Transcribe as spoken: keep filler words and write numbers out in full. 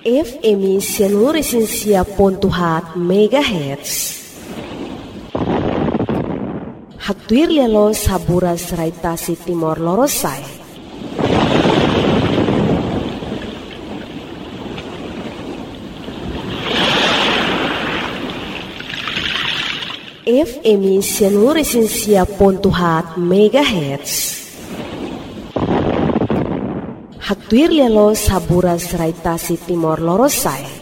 F M seluruh Indonesia pontuhat megahertz. Haktuir lelo sabura seraitasi Timor Lorosai. F M seluruh Indonesia pontuhat megahertz. Haktuir lelo sabura seraitasi Timor Lorosai.